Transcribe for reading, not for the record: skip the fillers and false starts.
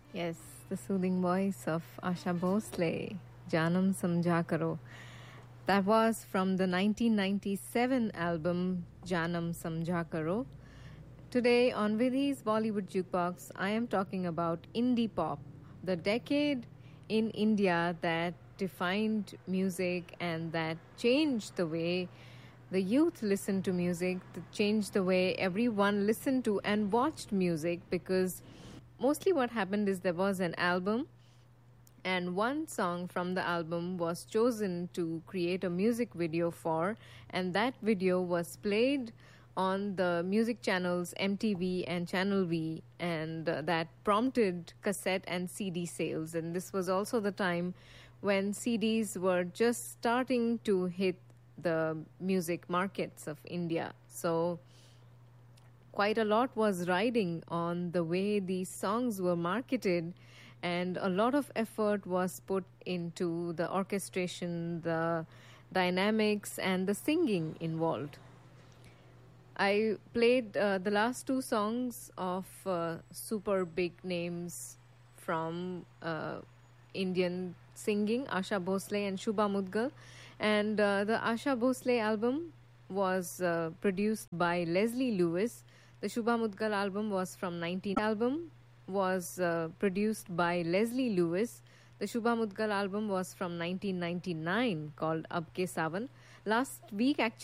Yes, the soothing voice of Asha Bhosle, Janam Samjha Karo. That was from the 1997 album Janam Samjha Karo. Today on Vidhi's Bollywood Jukebox, I am talking about indie pop, the decade in India that defined music and that changed the way the youth listened to music, that changed the way everyone listened to and watched music, because mostly what happened is there was an album and one song from the album was chosen to create a music video for, and that video was played on the music channels MTV and Channel V, and that prompted cassette and CD sales. And this was also the time when CDs were just starting to hit the music markets of India. So quite a lot was riding on the way these songs were marketed, and a lot of effort was put into the orchestration, the dynamics, and the singing involved. I played the last two songs of super big names from Indian singing, Asha Bhosle and Shubha Mudgal. And the Asha Bhosle album was produced by Leslie Lewis. The Shubha Mudgal album was from 19 album was produced by Leslie Lewis. The Shubha Mudgal album was from 1999 called Ab Ke Savan. Last week actually